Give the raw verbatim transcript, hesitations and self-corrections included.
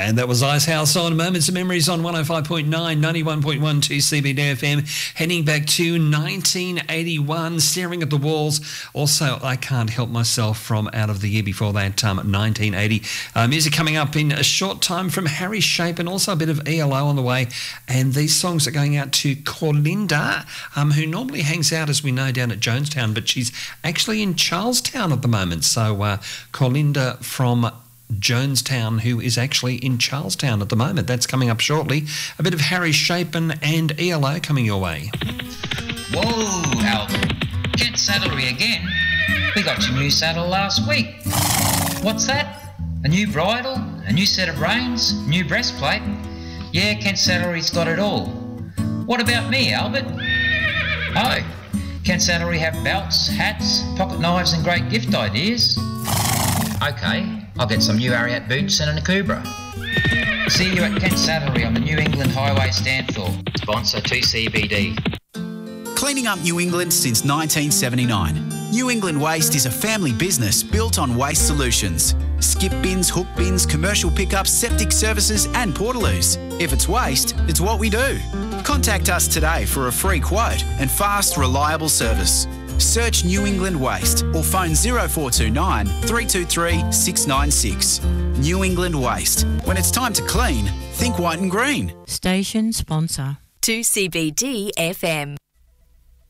And that was Icehouse on Moments of Memories on one oh five point nine, ninety-one point one two C B D F M. Heading back to nineteen eighty-one, Staring at the Walls. Also, I Can't Help Myself from out of the year before that, um, nineteen eighty. Uh, music coming up in a short time from Harry Shape, and also a bit of E L O on the way. And these songs are going out to Corlinda, um, who normally hangs out, as we know, down at Jonestown, but she's actually in Charlestown at the moment. So uh, Corlinda from Jonestown, who is actually in Charlestown at the moment. That's coming up shortly. A bit of Harry Shapen and E L O coming your way. Whoa, Albert. Kent Saddlery again? We got your new saddle last week. What's that? A new bridle? A new set of reins? New breastplate? Yeah, Kent Saddlery's got it all. What about me, Albert? Oh, Kent Saddlery have belts, hats, pocket knives and great gift ideas. Okay, I'll get some new Ariat boots and an Akubra. See you at Kent Saddlery on the New England Highway, Stanthorpe. Sponsor two C B D. Cleaning up New England since nineteen seventy-nine. New England Waste is a family business built on waste solutions. Skip bins, hook bins, commercial pickups, septic services and portaloos. If it's waste, it's what we do. Contact us today for a free quote and fast, reliable service. Search New England Waste or phone zero four two nine, three two three, six nine six. New England Waste. When it's time to clean, think white and green. Station sponsor. two C B D F M.